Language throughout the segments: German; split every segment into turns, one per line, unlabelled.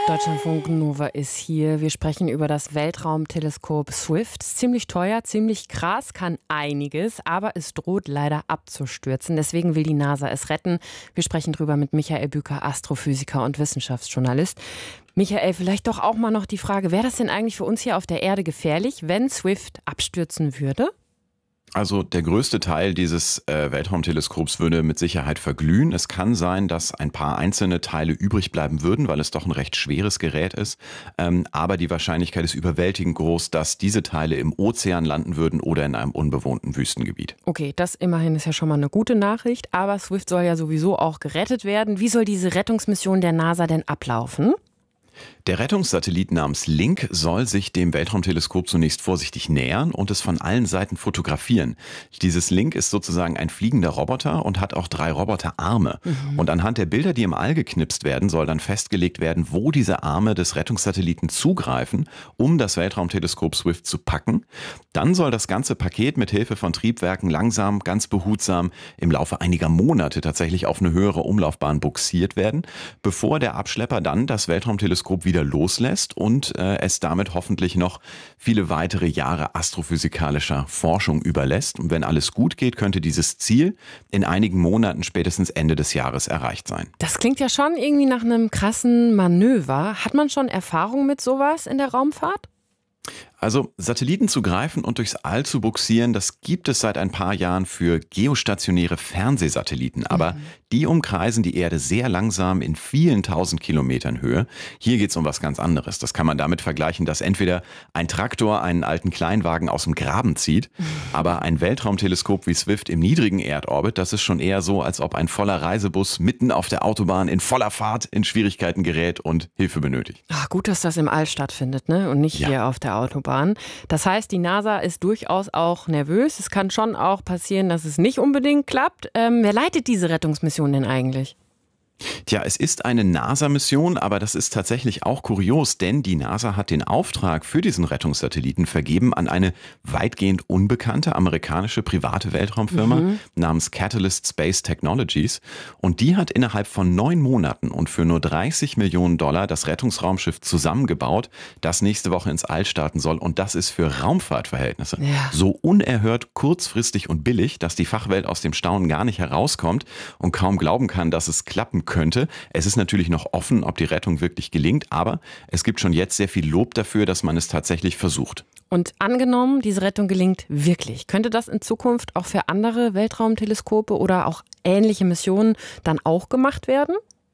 Deutschlandfunk Nova ist hier. Wir sprechen über das Weltraumteleskop Swift. Ist ziemlich teuer, ziemlich krass, kann einiges, aber es droht leider abzustürzen. Deswegen will die NASA es retten. Wir sprechen drüber mit Michael Bücker, Astrophysiker und Wissenschaftsjournalist. Michael, vielleicht doch auch mal noch die Frage, wäre das denn eigentlich für uns hier auf der Erde gefährlich, wenn Swift abstürzen würde?
Also der größte Teil dieses Weltraumteleskops würde mit Sicherheit verglühen. Es kann sein, dass ein paar einzelne Teile übrig bleiben würden, weil es doch ein recht schweres Gerät ist. Aber die Wahrscheinlichkeit ist überwältigend groß, dass diese Teile im Ozean landen würden oder in einem unbewohnten Wüstengebiet.
Okay, das immerhin ist ja schon mal eine gute Nachricht. Aber Swift soll ja sowieso auch gerettet werden. Wie soll diese Rettungsmission der NASA denn ablaufen?
Der Rettungssatellit namens Link soll sich dem Weltraumteleskop zunächst vorsichtig nähern und es von allen Seiten fotografieren. Dieses Link ist sozusagen ein fliegender Roboter und hat auch 3 Roboterarme. Und anhand der Bilder, die im All geknipst werden, soll dann festgelegt werden, wo diese Arme des Rettungssatelliten zugreifen, um das Weltraumteleskop Swift zu packen. Dann soll das ganze Paket mit Hilfe von Triebwerken langsam, ganz behutsam im Laufe einiger Monate tatsächlich auf eine höhere Umlaufbahn buxiert werden, bevor der Abschlepper dann das Weltraumteleskop wieder loslässt und es damit hoffentlich noch viele weitere Jahre astrophysikalischer Forschung überlässt. Und wenn alles gut geht, könnte dieses Ziel in einigen Monaten, spätestens Ende des Jahres, erreicht sein.
Das klingt ja schon irgendwie nach einem krassen Manöver. Hat man schon Erfahrung mit sowas in der Raumfahrt?
Also Satelliten zu greifen und durchs All zu buxieren, das gibt es seit ein paar Jahren für geostationäre Fernsehsatelliten. Aber die umkreisen die Erde sehr langsam in vielen 1000 Kilometern Höhe. Hier geht es um was ganz anderes. Das kann man damit vergleichen, dass entweder ein Traktor einen alten Kleinwagen aus dem Graben zieht, aber ein Weltraumteleskop wie Swift im niedrigen Erdorbit, das ist schon eher so, als ob ein voller Reisebus mitten auf der Autobahn in voller Fahrt in Schwierigkeiten gerät und Hilfe benötigt.
Ach, gut, dass das im All stattfindet, ne? Und nicht hier auf der Autobahn. Das heißt, die NASA ist durchaus auch nervös. Es kann schon auch passieren, dass es nicht unbedingt klappt. Wer leitet diese Rettungsmission denn eigentlich?
Tja, es ist eine NASA-Mission, aber das ist tatsächlich auch kurios, denn die NASA hat den Auftrag für diesen Rettungssatelliten vergeben an eine weitgehend unbekannte amerikanische private Weltraumfirma namens Catalyst Space Technologies. Und die hat innerhalb von 9 Monaten und für nur $30 Millionen das Rettungsraumschiff zusammengebaut, das nächste Woche ins All starten soll. Und das ist für Raumfahrtverhältnisse so unerhört kurzfristig und billig, dass die Fachwelt aus dem Staunen gar nicht herauskommt und kaum glauben kann, dass es klappen könnte. Es ist natürlich noch offen, ob die Rettung wirklich gelingt, aber es gibt schon jetzt sehr viel Lob dafür, dass man es tatsächlich versucht.
Und angenommen, diese Rettung gelingt wirklich, könnte das in Zukunft auch für andere Weltraumteleskope oder auch ähnliche Missionen dann auch gemacht werden?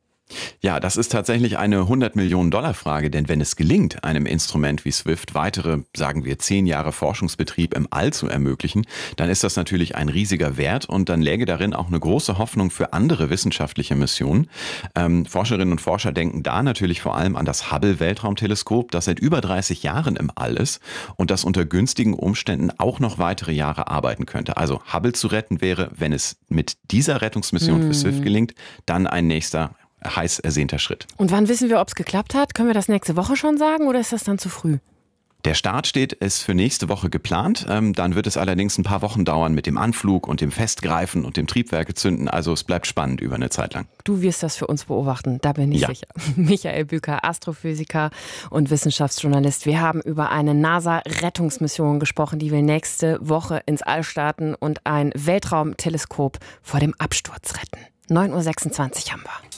Ja, das ist tatsächlich eine $100-Millionen-Frage, denn wenn es gelingt, einem Instrument wie Swift weitere, sagen wir, 10 Jahre Forschungsbetrieb im All zu ermöglichen, dann ist das natürlich ein riesiger Wert und dann läge darin auch eine große Hoffnung für andere wissenschaftliche Missionen. Forscherinnen und Forscher denken da natürlich vor allem an das Hubble-Weltraumteleskop, das seit über 30 Jahren im All ist und das unter günstigen Umständen auch noch weitere Jahre arbeiten könnte. Also Hubble zu retten wäre, wenn es mit dieser Rettungsmission für Swift gelingt, dann ein nächster heiß ersehnter Schritt.
Und wann wissen wir, ob es geklappt hat? Können wir das nächste Woche schon sagen oder ist das dann zu früh?
Der Start ist für nächste Woche geplant. Dann wird es allerdings ein paar Wochen dauern mit dem Anflug und dem Festgreifen und dem Triebwerke zünden. Also es bleibt spannend über eine Zeit lang.
Du wirst das für uns beobachten, da bin ich sicher. Michael Bücker, Astrophysiker und Wissenschaftsjournalist. Wir haben über eine NASA-Rettungsmission gesprochen, die will nächste Woche ins All starten und ein Weltraumteleskop vor dem Absturz retten. 9:26 Uhr haben wir.